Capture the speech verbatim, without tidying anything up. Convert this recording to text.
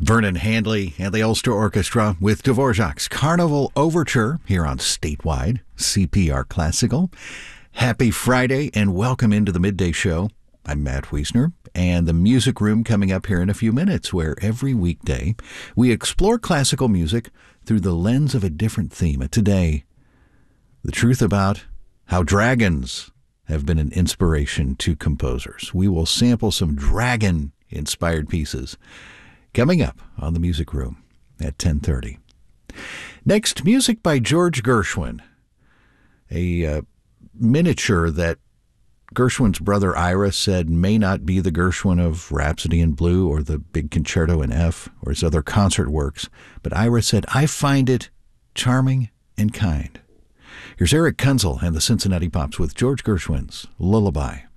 Vernon Handley and the Ulster Orchestra with Dvorak's Carnival Overture here on Statewide C P R Classical. Happy Friday and welcome into the Midday Show. I'm Matt Wiesner, and the Music Room coming up here in a few minutes, where every weekday we explore classical music through the lens of a different theme. And today, the truth about how dragons have been an inspiration to composers. We will sample some dragon-inspired pieces coming up on the Music Room at ten thirty. Next, music by George Gershwin, a uh, miniature that Gershwin's brother Ira said may not be the Gershwin of Rhapsody in Blue or the Big Concerto in F or his other concert works, but Ira said, "I find it charming and kind." Here's Eric Kunzel and the Cincinnati Pops with George Gershwin's Lullaby.